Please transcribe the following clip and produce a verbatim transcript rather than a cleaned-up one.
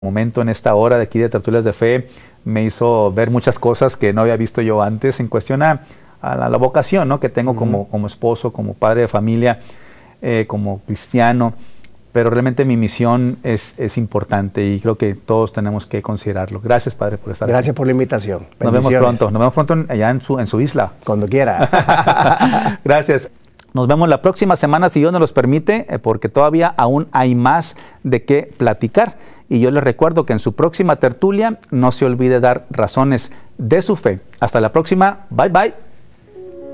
momento en esta hora de aquí de Tertulias de Fe me hizo ver muchas cosas que no había visto yo antes en cuestión a, a la, la vocación, ¿no?, que tengo uh-huh. como, como esposo, como padre de familia, eh, como cristiano, pero realmente mi misión es, es importante y creo que todos tenemos que considerarlo. Gracias, Padre, por estar Gracias aquí. por la invitación. Nos vemos pronto, nos vemos pronto en, allá en su, en su isla. Cuando quiera. Gracias. Nos vemos la próxima semana, si Dios nos los permite, porque todavía aún hay más de qué platicar. Y yo les recuerdo que en su próxima tertulia no se olvide dar razones de su fe. Hasta la próxima. Bye, bye.